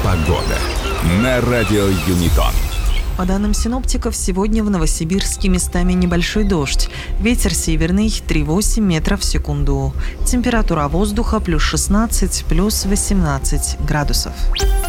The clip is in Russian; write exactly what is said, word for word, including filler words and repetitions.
Погода на радио Юнитон. По данным синоптиков, сегодня в Новосибирске местами небольшой дождь. Ветер северный три целых восемь десятых метров в секунду. Температура воздуха плюс шестнадцать, плюс восемнадцать градусов.